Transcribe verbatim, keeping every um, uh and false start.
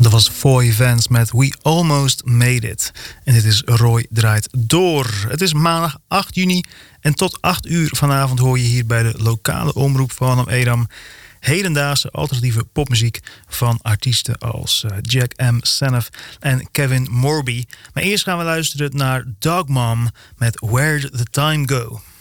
Dat was Foy Vance met We Almost Made It. En dit is Roy Draait Door. Het is maandag acht juni en tot acht uur vanavond hoor je hier bij de lokale omroep van Edam hedendaagse alternatieve popmuziek van artiesten als Jack M. Senef en Kevin Morby. Maar eerst gaan we luisteren naar Dog Mom met Where'd the Time Go?